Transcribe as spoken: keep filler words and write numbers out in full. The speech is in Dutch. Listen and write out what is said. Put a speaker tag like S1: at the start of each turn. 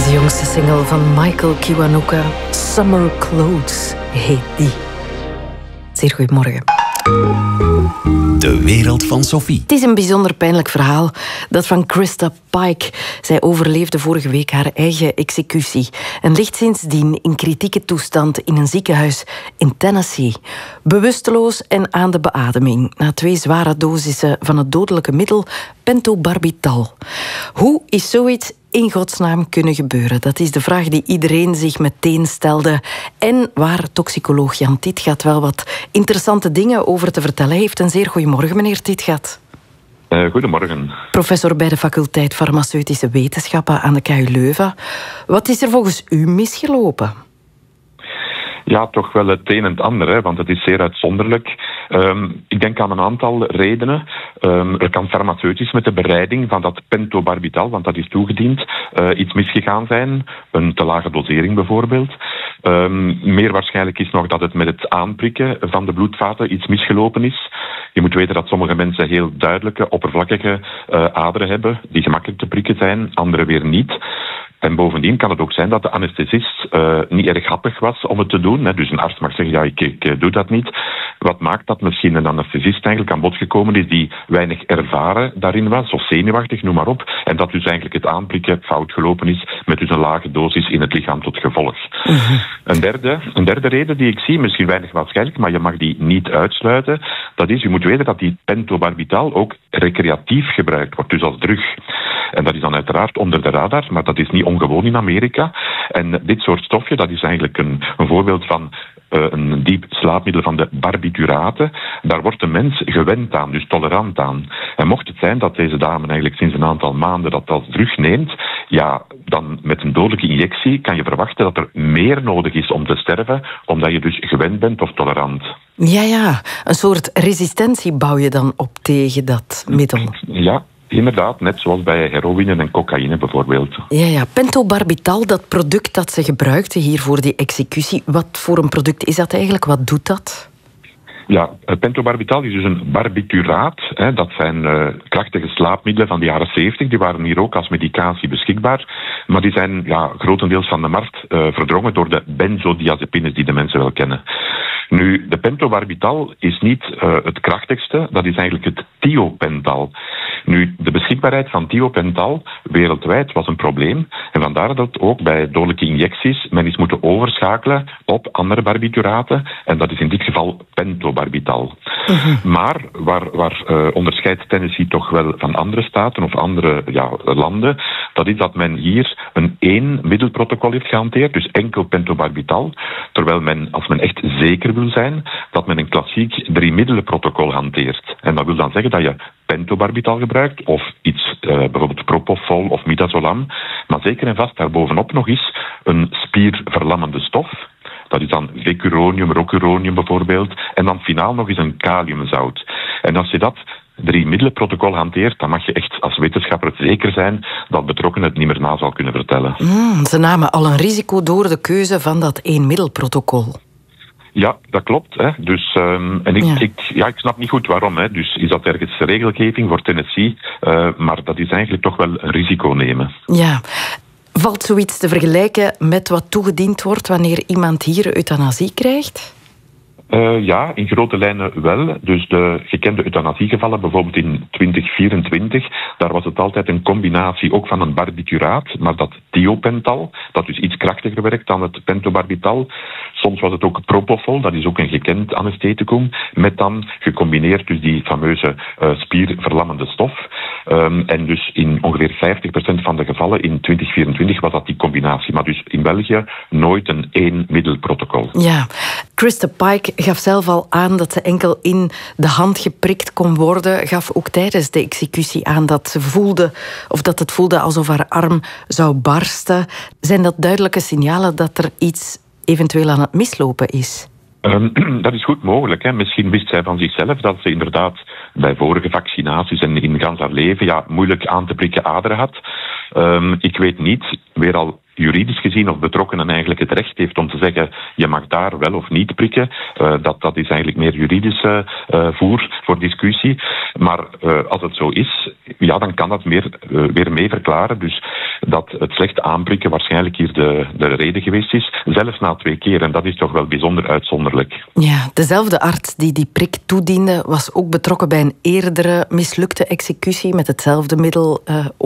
S1: de jongste single van Michael Kiwanuka. Summer Clothes heet die. Zeer goedemorgen.
S2: De wereld van Sophie.
S1: Het is een bijzonder pijnlijk verhaal, dat van Krista Pike. Zij overleefde vorige week haar eigen executie en ligt sindsdien in kritieke toestand in een ziekenhuis in Tennessee. Bewusteloos en aan de beademing na twee zware dosissen van het dodelijke middel pentobarbital. Hoe is zoiets in godsnaam kunnen gebeuren? Dat is de vraag die iedereen zich meteen stelde. En waar toxicoloog Jan Titgat wel wat interessante dingen over te vertellen heeft. Een zeer goedemorgen, meneer Titgat.
S3: Uh, goedemorgen.
S1: Professor bij de faculteit Farmaceutische Wetenschappen aan de K U Leuven. Wat is er volgens u misgelopen?
S3: Ja, toch wel het een en het ander, hè, want het is zeer uitzonderlijk. Um, ik denk aan een aantal redenen. Um, er kan farmaceutisch met de bereiding van dat pentobarbital, want dat is toegediend, uh, iets misgegaan zijn. Een te lage dosering bijvoorbeeld. Um, meer waarschijnlijk is nog dat het met het aanprikken van de bloedvaten iets misgelopen is. Je moet weten dat sommige mensen heel duidelijke, oppervlakkige uh, aderen hebben, die gemakkelijk te prikken zijn, andere weer niet. En bovendien kan het ook zijn dat de anesthesist uh, niet erg happig was om het te doen. Hè. Dus een arts mag zeggen, ja, ik, ik doe dat niet. Wat maakt dat misschien een anesthesist eigenlijk aan bod gekomen is die weinig ervaren daarin was, of zenuwachtig, noem maar op. En dat dus eigenlijk het aanprikken fout gelopen is, met dus een lage dosis in het lichaam tot gevolg. Mm-hmm. Een, derde, een derde reden die ik zie, misschien weinig waarschijnlijk, maar je mag die niet uitsluiten, dat is, je moet weten dat die pentobarbital ook recreatief gebruikt wordt, dus als drug. En dat is dan uiteraard onder de radar, maar dat is niet ongewoon in Amerika. En dit soort stofje, dat is eigenlijk een, een voorbeeld van uh, een diep slaapmiddel van de barbituraten. Daar wordt de mens gewend aan, dus tolerant aan. En mocht het zijn dat deze dame eigenlijk sinds een aantal maanden dat als drug neemt, ja, dan met een dodelijke injectie kan je verwachten dat er meer nodig is om te sterven, omdat je dus gewend bent of tolerant.
S1: Ja, ja. Een soort resistentie bouw je dan op tegen dat middel.
S3: Ja. Inderdaad, net zoals bij heroïne en cocaïne bijvoorbeeld.
S1: Ja, ja. Pentobarbital, dat product dat ze gebruikte hier voor die executie, wat voor een product is dat eigenlijk? Wat doet dat?
S3: Ja, pentobarbital is dus een barbituraat. Hè, dat zijn uh, krachtige slaapmiddelen van de jaren zeventig. Die waren hier ook als medicatie beschikbaar. Maar die zijn ja, grotendeels van de markt uh, verdrongen door de benzodiazepines die de mensen wel kennen. Nu, de pentobarbital is niet uh, het krachtigste. Dat is eigenlijk het thiopental. Nu, de beschikbaarheid van thiopental wereldwijd was een probleem. En vandaar dat ook bij dodelijke injecties men is moeten overschakelen op andere barbituraten. En dat is in dit geval pentobarbital. Uh-huh. Maar waar, waar uh, onderscheidt Tennessee toch wel van andere staten of andere ja, landen, dat is dat men hier een één middelprotocol heeft gehanteerd, dus enkel pentobarbital. Terwijl men, als men echt zeker wil zijn, dat men een klassiek drie middelenprotocol hanteert. En dat wil dan zeggen dat je pentobarbital gebruikt of iets, uh, bijvoorbeeld propofol of midazolam. Maar zeker en vast daarbovenop nog eens een spierverlammende stof. Dat is dan vecuronium, rocuronium bijvoorbeeld. En dan finaal nog eens een kaliumzout. En als je dat drie middelenprotocol hanteert, dan mag je echt als wetenschapper zeker zijn dat betrokkenen het niet meer na zal kunnen vertellen.
S1: Mm, ze namen al een risico door de keuze van dat één middelprotocol.
S3: Ja, dat klopt. Hè. Dus, um, en ik, ja. Ik, ja, ik snap niet goed waarom. Hè. Dus is dat ergens regelgeving voor Tennessee? Uh, maar dat is eigenlijk toch wel een risico nemen.
S1: Ja. Valt zoiets te vergelijken met wat toegediend wordt wanneer iemand hier euthanasie krijgt?
S3: Uh, ja, in grote lijnen wel. Dus de gekende euthanasiegevallen, bijvoorbeeld in twintig vierentwintig, daar was het altijd een combinatie ook van een barbituraat, maar dat thiopental, dat dus iets krachtiger werkt dan het pentobarbital. Soms was het ook propofol, dat is ook een gekend anestheticum, met dan gecombineerd dus die fameuze uh, spierverlammende stof. Um, en dus in ongeveer vijftig procent van de gevallen in twintig vierentwintig was dat die combinatie. Maar dus in België nooit een één middelprotocol.
S1: Ja, Krista Pike gaf zelf al aan dat ze enkel in de hand geprikt kon worden. Gaf ook tijdens de executie aan dat ze voelde, of dat het voelde alsof haar arm zou barsten. Zijn dat duidelijke signalen dat er iets eventueel aan het mislopen is?
S3: Um, dat is goed mogelijk. Hè. Misschien wist zij van zichzelf dat ze inderdaad bij vorige vaccinaties en in gans haar leven ja, moeilijk aan te prikken aderen had. Um, ik weet niet, weer al juridisch gezien, of betrokkenen eigenlijk het recht heeft om te zeggen, je mag daar wel of niet prikken. Uh, dat, dat is eigenlijk meer juridische uh, voer voor discussie. Maar uh, als het zo is, ja, dan kan dat meer, uh, weer mee verklaren. Dus dat het slecht aanprikken waarschijnlijk hier de, de reden geweest is. Zelfs na twee keer. En dat is toch wel bijzonder uitzonderlijk.
S1: Ja, dezelfde arts die die prik toediende was ook betrokken bij een eerdere mislukte executie met hetzelfde middel. Uh,